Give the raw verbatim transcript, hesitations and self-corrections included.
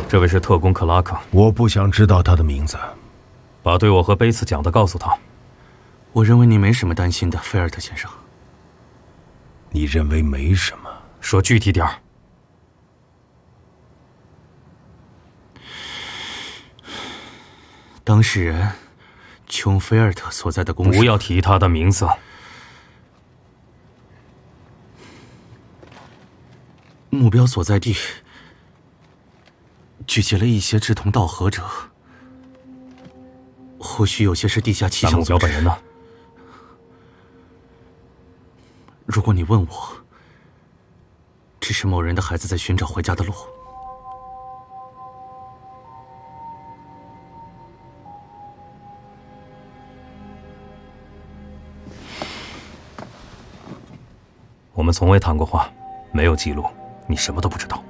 这位是特工克拉克。 我不想知道他的名字。 把对我和贝茨讲的告诉他。 我认为你没什么担心的，菲尔特先生。 你认为没什么？ 说具体点儿。 当事人琼·菲尔特所在的公司， 不要提他的名字。 目标所在地聚集了一些志同道合者，或许有些是地下气象组织。 那目标本人呢？ 如果你问我，只是某人的孩子在寻找回家的路。 我们从未谈过话，没有记录，你什么都不知道。